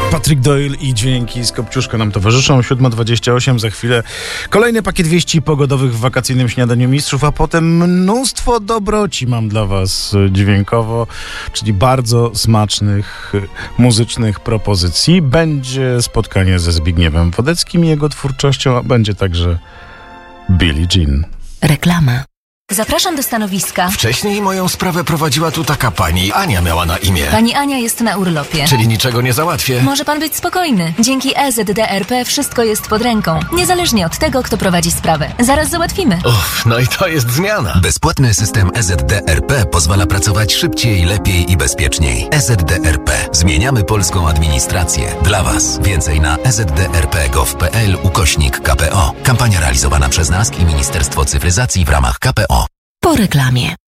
Patrick Doyle i dźwięki z Kopciuszka nam towarzyszą. 7:28, za chwilę kolejny pakiet wieści pogodowych w wakacyjnym śniadaniu mistrzów, a potem mnóstwo dobroci mam dla was dźwiękowo, czyli bardzo smacznych muzycznych propozycji. Będzie spotkanie ze Zbigniewem Wodeckim i jego twórczością, a będzie także Billie Jean. Reklama. Zapraszam do stanowiska. Wcześniej moją sprawę prowadziła tu taka pani. Ania miała na imię. Pani Ania jest na urlopie. Czyli niczego nie załatwię. Może pan być spokojny. Dzięki EZDRP wszystko jest pod ręką. Niezależnie od tego, kto prowadzi sprawę. Zaraz załatwimy. Uff, no i to jest zmiana. Bezpłatny system EZDRP pozwala pracować szybciej, lepiej i bezpieczniej. EZDRP. Zmieniamy polską administrację. Dla Was. Więcej na ezdrp.gov.pl/KPO. Kampania realizowana przez NASK i Ministerstwo Cyfryzacji w ramach KPO. Po reklamie.